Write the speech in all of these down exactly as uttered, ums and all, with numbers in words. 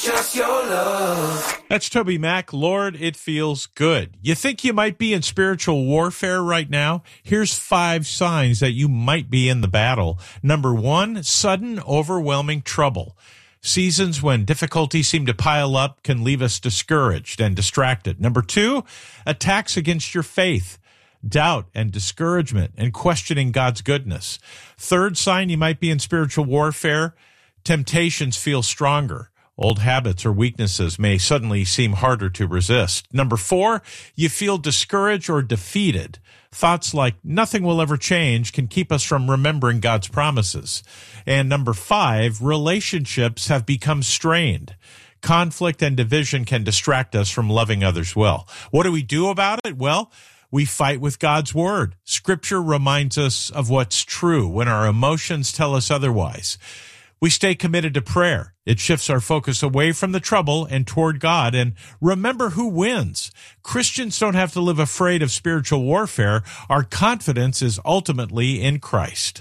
just your love. That's Toby Mac. Lord, it feels good. You think you might be in spiritual warfare right now? Here's five signs that you might be in the battle. Number one, sudden, overwhelming trouble. Seasons when difficulties seem to pile up can leave us discouraged and distracted. Number two, attacks against your faith. Doubt and discouragement and questioning God's goodness. Third sign you might be in spiritual warfare, temptations feel stronger. Old habits or weaknesses may suddenly seem harder to resist. Number four, you feel discouraged or defeated. Thoughts like nothing will ever change can keep us from remembering God's promises. And number five, relationships have become strained. Conflict and division can distract us from loving others well. What do we do about it? Well, we fight with God's word. Scripture reminds us of what's true when our emotions tell us otherwise. We stay committed to prayer. It shifts our focus away from the trouble and toward God. And remember who wins. Christians don't have to live afraid of spiritual warfare. Our confidence is ultimately in Christ.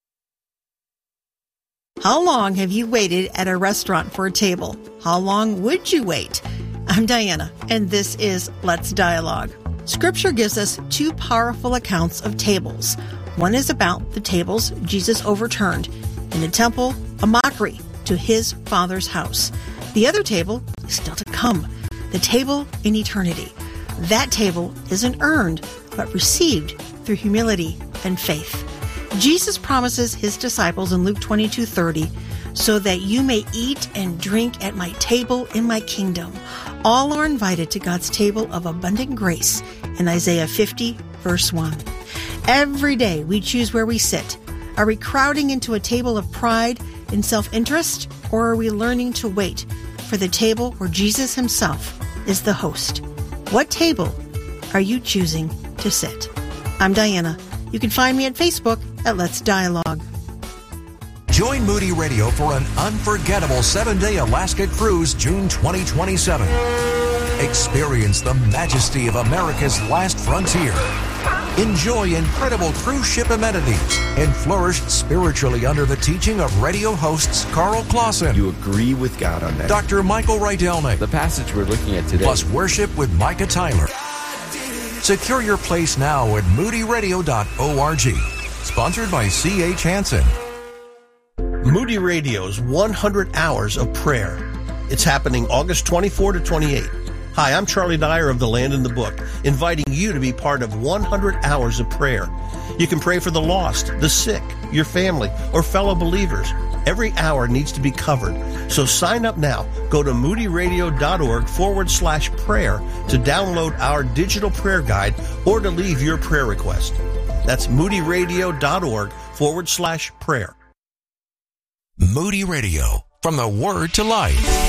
How long have you waited at a restaurant for a table? How long would you wait? I'm Diana, and this is Let's Dialogue. Scripture gives us two powerful accounts of tables. One is about the tables Jesus overturned in the temple, a mockery to his Father's house. The other table is still to come, the table in eternity. That table isn't earned, but received through humility and faith. Jesus promises his disciples in Luke twenty-two thirty, so that you may eat and drink at my table in my kingdom. All are invited to God's table of abundant grace in Isaiah fifty, verse one. Every day we choose where we sit. Are we crowding into a table of pride and self-interest, or are we learning to wait for the table where Jesus himself is the host? What table are you choosing to sit? I'm Diana. You can find me at Facebook at Let's Dialogue. Join Moody Radio for an unforgettable seven-day Alaska cruise June twenty twenty-seven. Experience the majesty of America's last frontier. Enjoy incredible cruise ship amenities and flourish spiritually under the teaching of radio hosts Carl Clausen. You agree with God on that. Doctor Michael Rydelnik. The passage we're looking at today. Plus worship with Micah Tyler. Secure your place now at moody radio dot org. Sponsored by C H Hansen. Moody Radio's one hundred hours of prayer. It's happening August twenty-fourth to twenty-eighth. Hi, I'm Charlie Dyer of The Land in the Book, inviting you to be part of one hundred hours of prayer. You can pray for the lost, the sick, your family, or fellow believers. Every hour needs to be covered. So sign up now. Go to moody radio dot org forward slash prayer to download our digital prayer guide or to leave your prayer request. That's moody radio dot org forward slash prayer. Moody Radio, from the Word to Life.